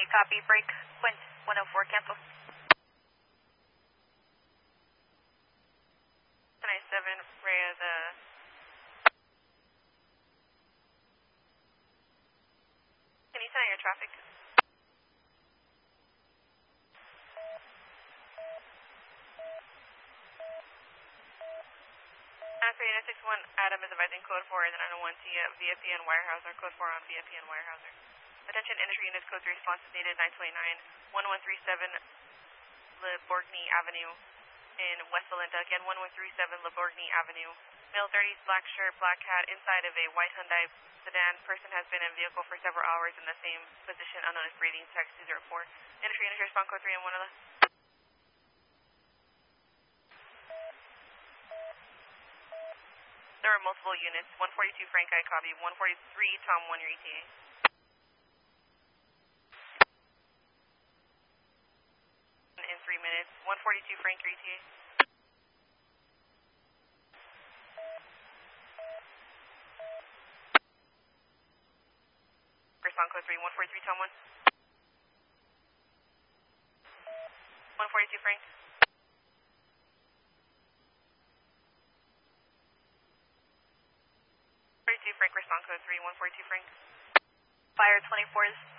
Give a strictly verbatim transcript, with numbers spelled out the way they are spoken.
copy, break, Quint, one oh four, cancel. ninety-seven, Rhea, the... Can you send out your traffic? nine six one, Adam is advising code four and nine oh one T at V F P and Wirehouser, code four on V F P and Wirehouser. Attention industry units, code three response is needed, nine twenty-nine, one one three seven Le Bourgny Avenue in West Valinda. Again, one one three seven Le Bourgny Avenue. Male thirties, black shirt, black hat, inside of a white Hyundai sedan. Person has been in vehicle for several hours in the same position, unknown as breathing, text two zero four. Industry units, respond code three and one eleven. There are multiple units. one forty-two Frank, I copy. one forty-three Tom one, your E T A. In three minutes. one forty-two Frank, your E T A. Respond code three, one forty-three Tom one. one forty-two Frank. forty-two Frank, respond code three, one forty-two Frank. Fire twenty-four is